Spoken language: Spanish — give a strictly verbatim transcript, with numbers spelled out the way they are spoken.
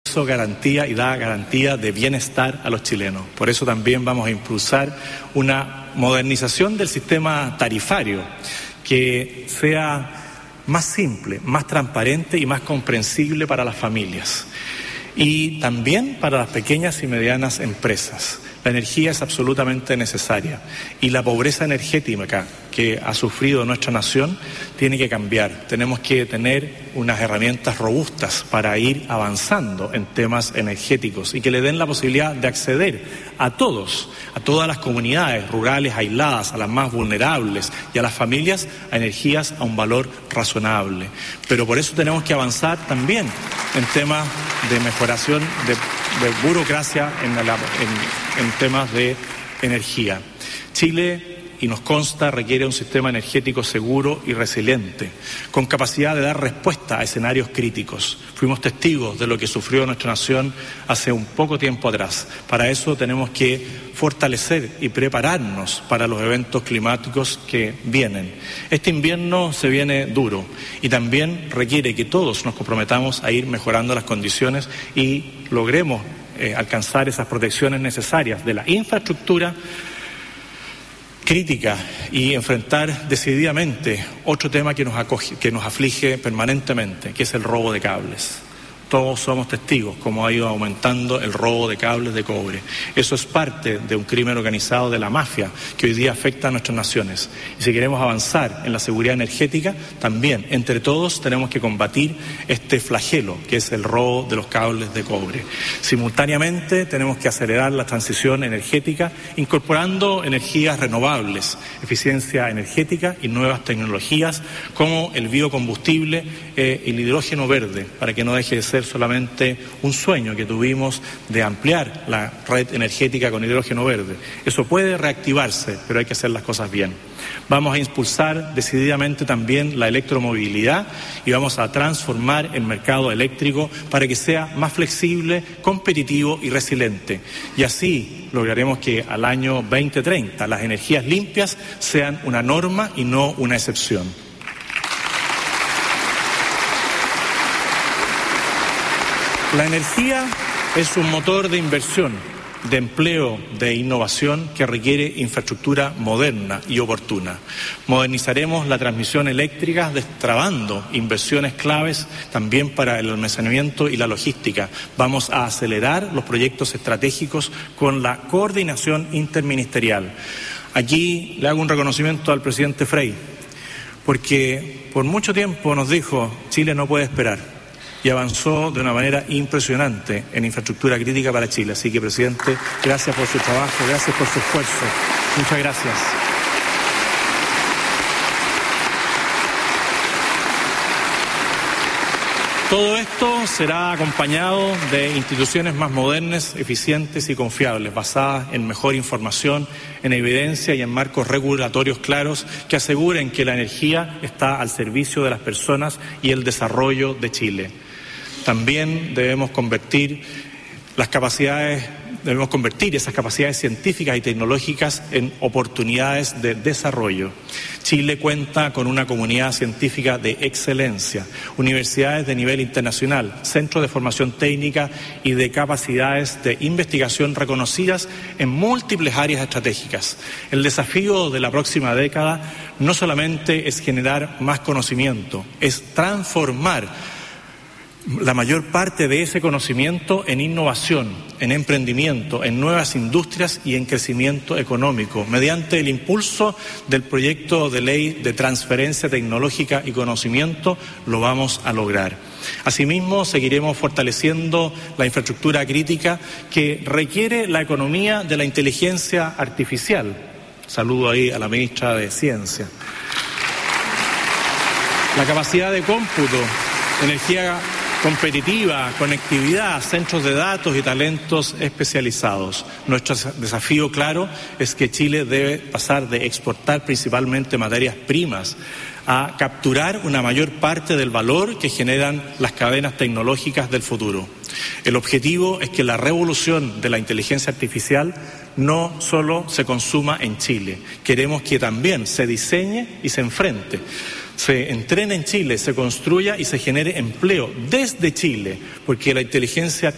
Eso garantía y da garantía de bienestar a los chilenos. Por eso también vamos a impulsar una modernización del sistema tarifario que sea más simple, más transparente y más comprensible para las familias. Y también para las pequeñas y medianas empresas. La energía es absolutamente necesaria y la pobreza energética que ha sufrido nuestra nación tiene que cambiar. Tenemos que tener unas herramientas robustas para ir avanzando en temas energéticos y que le den la posibilidad de acceder a todos, a todas las comunidades rurales aisladas, a las más vulnerables y a las familias a energías a un valor razonable. Pero por eso tenemos que avanzar también en temas de mejoración de, de burocracia en, la, en, en temas de energía. Chile, y nos consta, requiere un sistema energético seguro y resiliente, con capacidad de dar respuesta a escenarios críticos. Fuimos testigos de lo que sufrió nuestra nación hace un poco tiempo atrás. Para eso tenemos que fortalecer y prepararnos para los eventos climáticos que vienen. Este invierno se viene duro y también requiere que todos nos comprometamos a ir mejorando las condiciones y logremos eh, alcanzar esas protecciones necesarias de la infraestructura crítica y enfrentar decididamente otro tema que nos acoge, que nos aflige permanentemente, que es el robo de cables. Todos somos testigos cómo ha ido aumentando el robo de cables de cobre. Eso es parte de un crimen organizado de la mafia que hoy día afecta a nuestras naciones. Y si queremos avanzar en la seguridad energética, también entre todos tenemos que combatir este flagelo que es el robo de los cables de cobre. Simultáneamente tenemos que acelerar la transición energética incorporando energías renovables, eficiencia energética y nuevas tecnologías como el biocombustible eh, y el hidrógeno verde, para que no deje de ser solamente un sueño que tuvimos de ampliar la red energética con hidrógeno verde. Eso puede reactivarse, pero hay que hacer las cosas bien. Vamos a impulsar decididamente también la electromovilidad y vamos a transformar el mercado eléctrico para que sea más flexible, competitivo y resiliente. Y así lograremos que al año veinte treinta las energías limpias sean una norma y no una excepción. La energía es un motor de inversión, de empleo, de innovación que requiere infraestructura moderna y oportuna. Modernizaremos la transmisión eléctrica destrabando inversiones claves también para el almacenamiento y la logística. Vamos a acelerar los proyectos estratégicos con la coordinación interministerial. Aquí le hago un reconocimiento al presidente Frei, porque por mucho tiempo nos dijo Chile no puede esperar. Y avanzó de una manera impresionante en infraestructura crítica para Chile. Así que, presidente, gracias por su trabajo, gracias por su esfuerzo. Muchas gracias. Todo esto será acompañado de instituciones más modernas, eficientes y confiables, basadas en mejor información, en evidencia y en marcos regulatorios claros que aseguren que la energía está al servicio de las personas y el desarrollo de Chile. También debemos convertir las capacidades, debemos convertir esas capacidades científicas y tecnológicas en oportunidades de desarrollo. Chile cuenta con una comunidad científica de excelencia, universidades de nivel internacional, centros de formación técnica y de capacidades de investigación reconocidas en múltiples áreas estratégicas. El desafío de la próxima década no solamente es generar más conocimiento, es transformar la mayor parte de ese conocimiento en innovación, en emprendimiento, en nuevas industrias y en crecimiento económico, mediante el impulso del proyecto de ley de transferencia tecnológica y conocimiento, lo vamos a lograr. Asimismo, seguiremos fortaleciendo la infraestructura crítica que requiere la economía de la inteligencia artificial. Saludo ahí a la ministra de Ciencia. La capacidad de cómputo, energía competitiva, conectividad, centros de datos y talentos especializados. Nuestro desafío claro es que Chile debe pasar de exportar principalmente materias primas a capturar una mayor parte del valor que generan las cadenas tecnológicas del futuro. El objetivo es que la revolución de la inteligencia artificial no solo se consuma en Chile. Queremos que también se diseñe y se enfrente, se entrene en Chile, se construya y se genere empleo desde Chile, porque la inteligencia